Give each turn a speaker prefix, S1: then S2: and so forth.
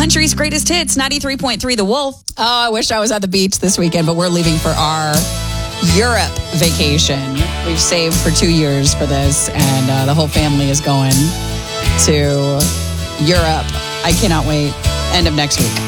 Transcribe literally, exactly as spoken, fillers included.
S1: Country's greatest hits, ninety-three point three The Wolf.
S2: Oh, I wish I was at the beach this weekend, but we're leaving for our Europe vacation. We've saved for two years for this, and uh, the whole family is going to Europe. I cannot wait. End of next week.